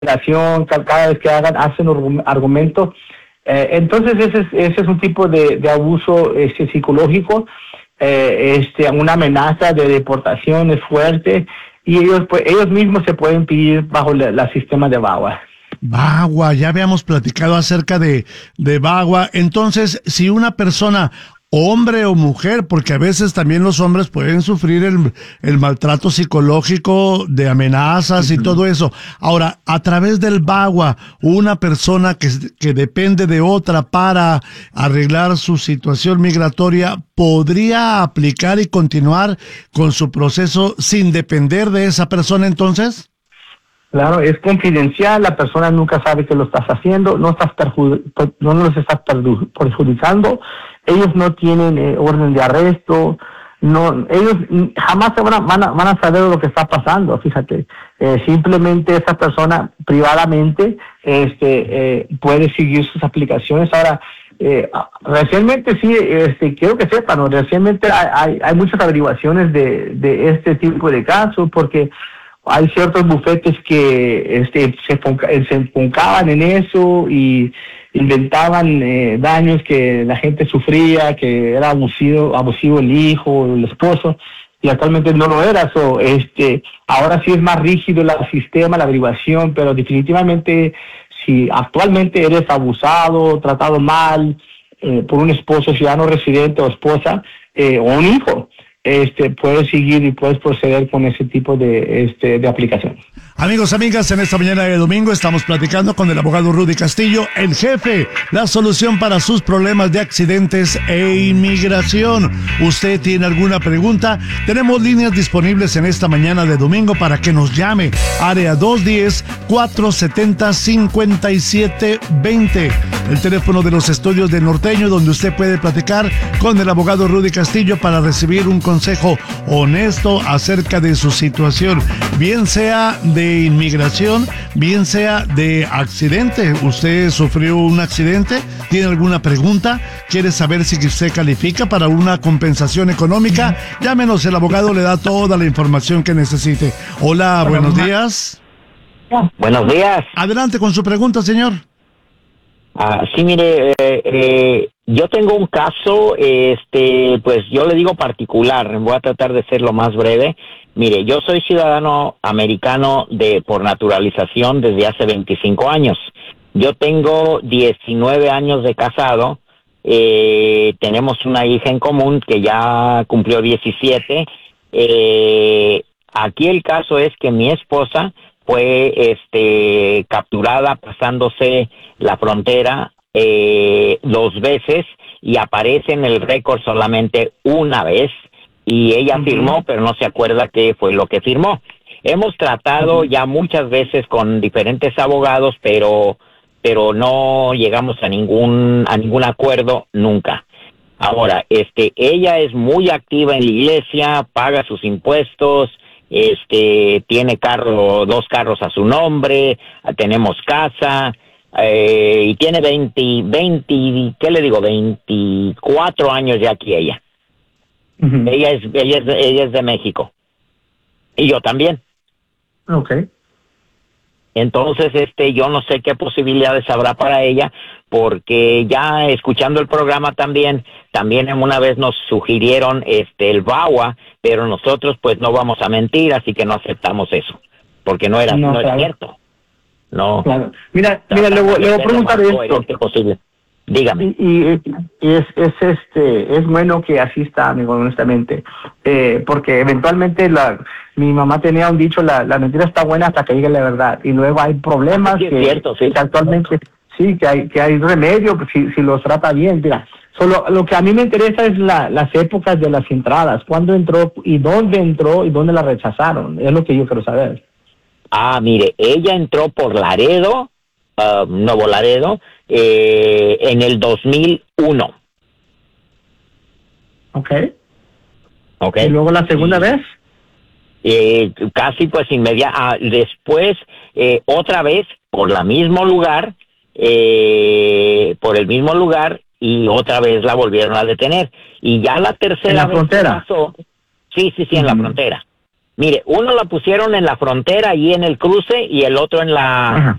cada vez que hacen argumentos. Entonces ese es un tipo de abuso psicológico, una amenaza de deportación es fuerte, y ellos mismos se pueden pedir bajo la sistema de VAWA. VAWA, ya habíamos platicado acerca de VAWA. Entonces, si una persona, hombre o mujer, porque a veces también los hombres pueden sufrir el maltrato psicológico de amenazas y todo eso. Ahora, a través del VAWA, una persona que depende de otra para arreglar su situación migratoria, ¿podría aplicar y continuar con su proceso sin depender de esa persona entonces? Claro, es confidencial, la persona nunca sabe que lo estás haciendo, no los estás perjudicando, ellos no tienen orden de arresto, ellos jamás van a saber lo que está pasando, fíjate. Simplemente esa persona privadamente puede seguir sus aplicaciones. Ahora, recientemente sí, quiero que sepan, ¿no? Recientemente hay muchas averiguaciones de este tipo de casos, porque hay ciertos bufetes que se enfocaban en eso y inventaban daños que la gente sufría, que era abusivo el hijo o el esposo, y actualmente no lo era. Ahora sí es más rígido el sistema, la averiguación, pero definitivamente si actualmente eres abusado, tratado mal por un esposo, ciudadano residente o esposa, o un hijo, puedes seguir y puedes proceder con ese tipo de aplicación. Amigos, amigas, en esta mañana de domingo estamos platicando con el abogado Rudy Castillo, el jefe, la solución para sus problemas de accidentes e inmigración. ¿Usted tiene alguna pregunta? Tenemos líneas disponibles en esta mañana de domingo para que nos llame. Área 210-470-5720. El teléfono de los estudios de Norteño, donde usted puede platicar con el abogado Rudy Castillo para recibir un consejo honesto acerca de su situación, bien sea de inmigración, bien sea de accidente. ¿Usted sufrió un accidente? ¿Tiene alguna pregunta? ¿Quiere saber si usted califica para una compensación económica? Llámenos, el abogado le da toda la información que necesite. Hola, buenos días. Buenos días. Adelante con su pregunta, señor. Sí, mire, yo tengo un caso, pues yo le digo particular, voy a tratar de ser lo más breve. Mire, yo soy ciudadano americano por naturalización desde hace 25 años. Yo tengo 19 años de casado, tenemos una hija en común que ya cumplió 17. Aquí el caso es que mi esposa fue capturada pasándose la frontera 2 veces y aparece en el récord solamente una vez, y ella firmó, pero no se acuerda qué fue lo que firmó. Hemos tratado ya muchas veces con diferentes abogados, pero no llegamos a ningún acuerdo nunca. Ahora, ella es muy activa en la iglesia, paga sus impuestos, tiene 2 carros a su nombre, tenemos casa, y tiene 24 años ya aquí ella. Uh-huh. Ella es de México. Y yo también. Okay. Entonces, yo no sé qué posibilidades habrá para ella, porque ya escuchando el programa también una vez nos sugirieron el VAWA, pero nosotros pues no vamos a mentir, así que no aceptamos eso, porque no era cierto. No. Claro. Mira, le voy a preguntar esto. Posible. Dígame. Y es bueno que asista, amigo, honestamente, porque eventualmente mi mamá tenía un dicho, la mentira está buena hasta que llegue la verdad, y luego hay problemas sí, es cierto, sí. Que actualmente sí, que hay remedio si los trata bien. Mira, solo lo que a mí me interesa es las épocas de las entradas, cuándo entró y dónde la rechazaron, es lo que yo quiero saber. Mire, ella entró por Laredo, Nuevo Laredo, en el 2001. Okay. ¿Y luego la segunda vez? Casi pues inmediata. Después, otra vez, por el mismo lugar, y otra vez la volvieron a detener. Y ya la tercera ¿En la vez frontera? pasó, sí, en la frontera. Mire, uno lo pusieron en la frontera, ahí en el cruce, y el otro en la